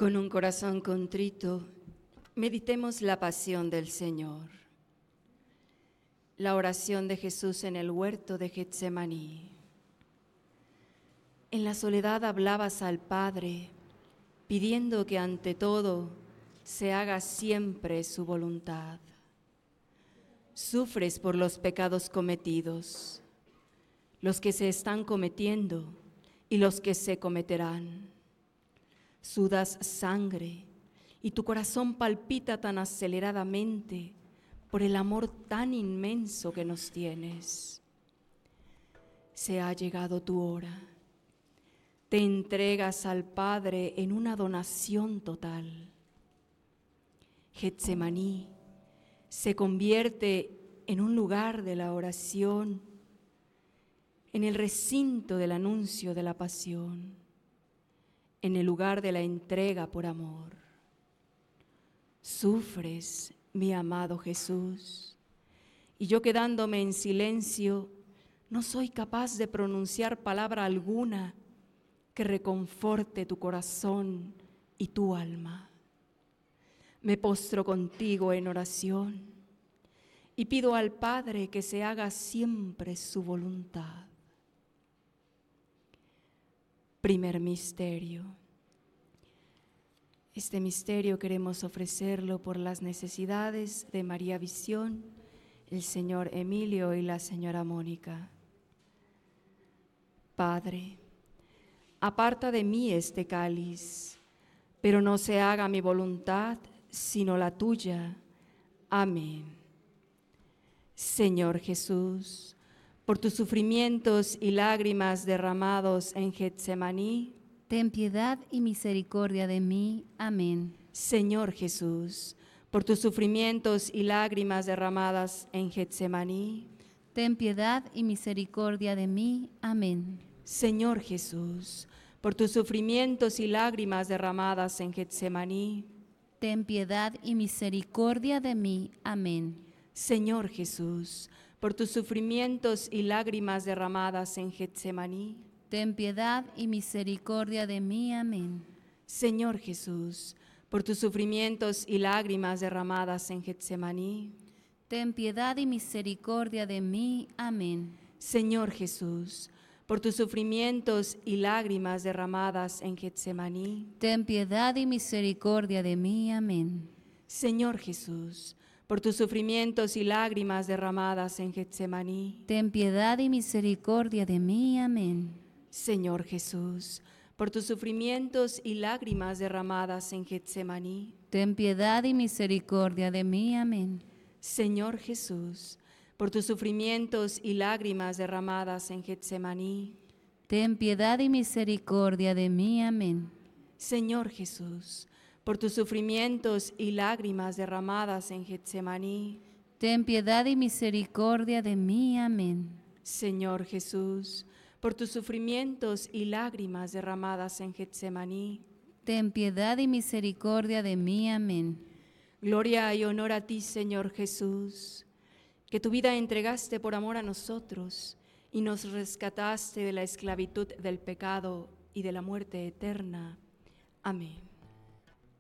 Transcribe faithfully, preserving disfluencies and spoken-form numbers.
Con un corazón contrito, meditemos la pasión del Señor. La oración de Jesús en el huerto de Getsemaní. En la soledad hablabas al Padre, pidiendo que ante todo se haga siempre su voluntad. Sufres por los pecados cometidos, los que se están cometiendo y los que se cometerán. Sudas sangre y tu corazón palpita tan aceleradamente por el amor tan inmenso que nos tienes. Se ha llegado tu hora. Te entregas al Padre en una donación total. Getsemaní se convierte en un lugar de la oración, en el recinto del anuncio de la pasión, en el lugar de la entrega por amor. Sufres, mi amado Jesús, y yo quedándome en silencio, no soy capaz de pronunciar palabra alguna que reconforte tu corazón y tu alma. Me postro contigo en oración y pido al Padre que se haga siempre su voluntad. Primer misterio. Este misterio queremos ofrecerlo por las necesidades de María Visión, el señor Emilio y la señora Mónica. Padre, aparta de mí este cáliz, pero no se haga mi voluntad, sino la tuya. Amén. Señor Jesús, por tus sufrimientos y lágrimas derramados en Getsemaní, ten piedad y misericordia de mí. Amén. Señor Jesús, por tus sufrimientos y lágrimas derramadas en Getsemaní, ten piedad y misericordia de mí. Amén. Señor Jesús, por tus sufrimientos y lágrimas derramadas en Getsemaní, ten piedad y misericordia de mí. Amén. Señor Jesús, por tus sufrimientos y lágrimas derramadas en Getsemaní, ten piedad y misericordia de mí. Amén. Señor Jesús, por tus sufrimientos y lágrimas derramadas en Getsemaní, ten piedad y misericordia de mí. Amén. Señor Jesús, por tus sufrimientos y lágrimas derramadas en Getsemaní, ten piedad y misericordia de mí. Amén. Señor Jesús, por tus sufrimientos y lágrimas derramadas en Getsemaní, ten piedad y misericordia de mí. Amén. Señor Jesús, por tus sufrimientos y lágrimas derramadas en Getsemaní, ten piedad y misericordia de mí. Amén. Señor Jesús, por tus sufrimientos y lágrimas derramadas en Getsemaní, ten piedad y misericordia de mí. Amén. Señor Jesús, por tus sufrimientos y lágrimas derramadas en Getsemaní, ten piedad y misericordia de mí. Amén. Señor Jesús, por tus sufrimientos y lágrimas derramadas en Getsemaní, ten piedad y misericordia de mí. Amén. Gloria y honor a ti, Señor Jesús, que tu vida entregaste por amor a nosotros y nos rescataste de la esclavitud del pecado y de la muerte eterna. Amén.